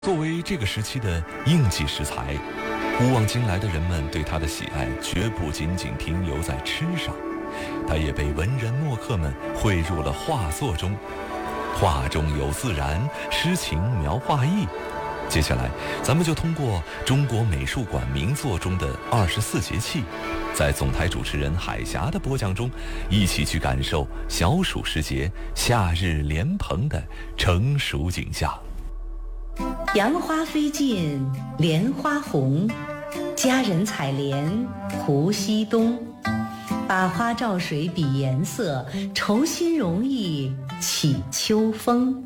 作为这个时期的应季食材，古往今来的人们对它的喜爱绝不仅仅停留在吃上，它也被文人墨客们绘入了画作中。画中有自然，诗情描画意。接下来，咱们就通过中国美术馆名作中的24节气，在总台主持人海霞的播讲中，一起去感受小暑时节夏日莲蓬的成熟景象。 杨花飞尽莲花红，佳人采莲湖西东。把花照水比颜色，愁心容易起秋风。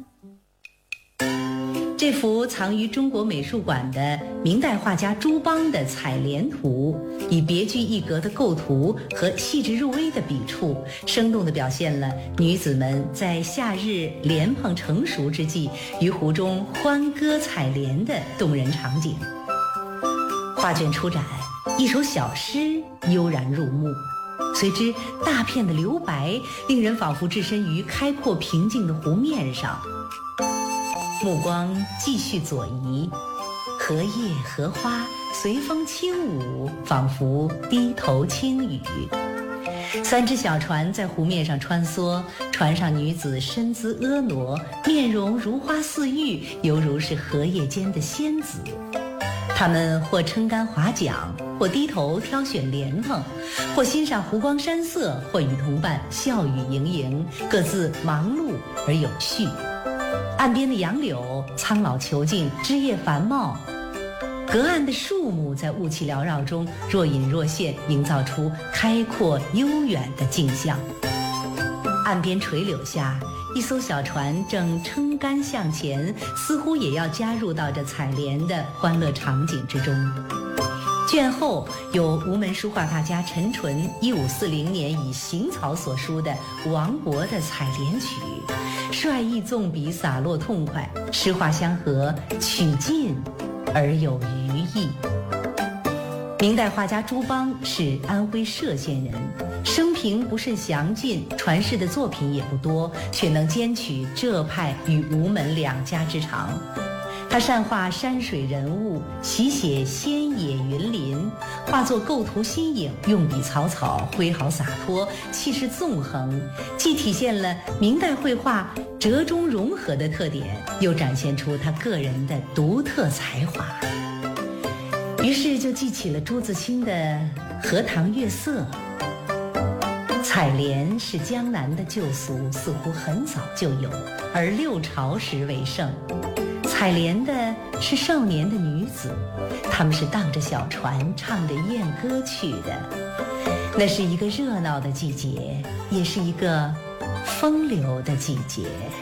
这幅藏于中国美术馆的明代画家朱邦的采莲图，以别具一格的构图和细致入微的笔触，生动地表现了女子们在夏日莲蓬成熟之际，于湖中欢歌采莲的动人场景。画卷初展，一首小诗悠然入目，随之大片的留白，令人仿佛置身于开阔平静的湖面上。目光继续左移，荷叶荷花随风轻舞，仿佛低头轻语。3只小船在湖面上穿梭，船上女子身姿婀娜，面容如花似玉，犹如是荷叶间的仙子。她们或撑竿划桨，或低头挑选莲蓬，或欣赏湖光山色，或与同伴笑语盈盈，各自忙碌而有序。岸边的杨柳苍老遒劲，枝叶繁茂，隔岸的树木在雾气缭绕中若隐若现，营造出开阔悠远的景象。岸边垂柳下，一艘小船正撑竿向前，似乎也要加入到这采莲的欢乐场景之中。卷后有吴门书画大家陈纯1540年以行草所书的王勃的《采莲曲》，率意纵笔，洒落痛快，诗画相合，曲尽而有余意。明代画家朱邦是安徽歙县人，生平不甚详尽，传世的作品也不多，却能兼取浙派与吴门两家之长。他善画山水人物，习写仙野云林，画作构图新颖，用笔草草，挥毫洒脱，气势纵横，既体现了明代绘画折中融合的特点，又展现出他个人的独特才华。于是就记起了朱自清的《荷塘月色》。采莲是江南的旧俗，似乎很早就有，而六朝时为盛。采莲的是少年的女子，她们是荡着小船，唱着艳歌去的。那是一个热闹的季节，也是一个风流的季节。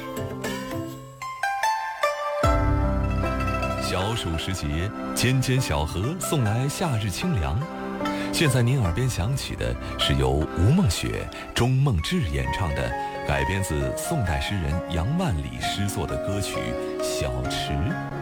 小暑时节，间间小荷送来夏日清凉。现在您耳边响起的是由吴梦雪、钟梦志演唱的，改编自宋代诗人杨万里诗作的歌曲《小池》。